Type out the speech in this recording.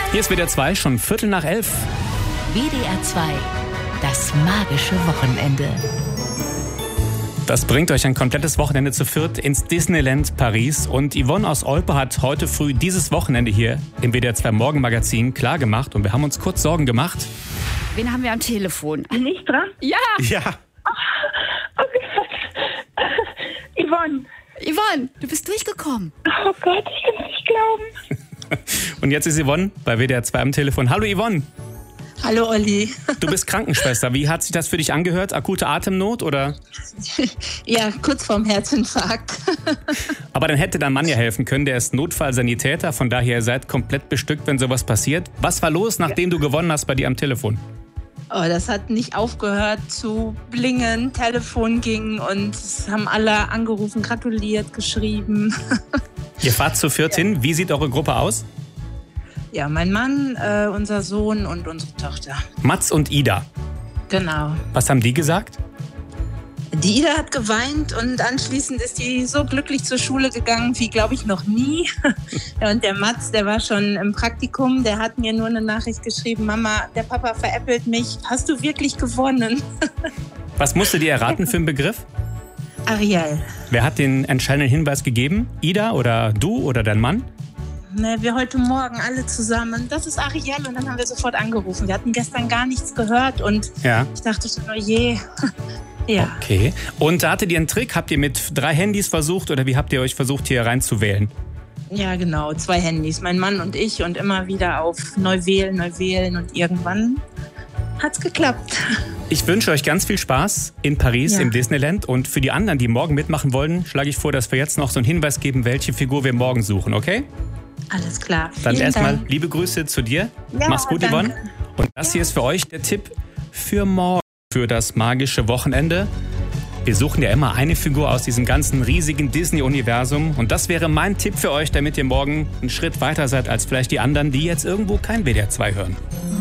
Hier ist WDR 2, schon 11:15. WDR 2, das magische Wochenende. Das bringt euch ein komplettes Wochenende zu viert ins Disneyland Paris. Und Yvonne aus Olpe hat heute früh dieses Wochenende hier im WDR 2 Morgenmagazin klargemacht. Und wir haben uns kurz Sorgen gemacht. Wen haben wir am Telefon? Bin ich dran? Ja, Ja. Oh Gott. Yvonne, du bist durchgekommen. Oh Gott, ich kann es nicht glauben. Und jetzt ist Yvonne bei WDR 2 am Telefon. Hallo Yvonne. Hallo Olli. Du bist Krankenschwester. Wie hat sich das für dich angehört? Akute Atemnot oder? Ja, kurz vorm Herzinfarkt. Aber dann hätte dein Mann ja helfen können. Der ist Notfallsanitäter. Von daher, ihr seid komplett bestückt, wenn sowas passiert. Was war los, nachdem du gewonnen hast bei dir am Telefon? Oh, das hat nicht aufgehört zu blingen. Telefon ging und es haben alle angerufen, gratuliert, geschrieben. Ihr fahrt zu viert hin. Wie sieht eure Gruppe aus? Ja, mein Mann, unser Sohn und unsere Tochter. Mats und Ida. Genau. Was haben die gesagt? Die Ida hat geweint und anschließend ist die so glücklich zur Schule gegangen wie, glaube ich, noch nie. Und der Mats, der war schon im Praktikum, der hat mir nur eine Nachricht geschrieben: Mama, der Papa veräppelt mich. Hast du wirklich gewonnen? Was musstet ihr erraten für einen Begriff? Ariel. Wer hat den entscheidenden Hinweis gegeben? Ida oder du oder dein Mann? Ne, wir heute Morgen alle zusammen. Das ist Ariel. Und dann haben wir sofort angerufen. Wir hatten gestern gar nichts gehört und Ja. ich dachte schon, oh je. Ja. Okay. Und hattet ihr einen Trick? Habt ihr mit 3 Handys versucht oder wie habt ihr euch versucht, hier reinzuwählen? Ja, genau. 2 Handys. Mein Mann und ich und immer wieder auf neu wählen und irgendwann hat's geklappt. Ich wünsche euch ganz viel Spaß in Paris Ja. im Disneyland. Und für die anderen, die morgen mitmachen wollen, schlage ich vor, dass wir jetzt noch so einen Hinweis geben, welche Figur wir morgen suchen, okay? Alles klar. Dann Vielen erstmal Dank. liebe Grüße zu dir. Ja, Mach's gut, danke. Yvonne. Und das hier ist für euch der Tipp für morgen, für das magische Wochenende. Wir suchen ja immer eine Figur aus diesem ganzen riesigen Disney-Universum. Und das wäre mein Tipp für euch, damit ihr morgen einen Schritt weiter seid als vielleicht die anderen, die jetzt irgendwo kein WDR 2 hören.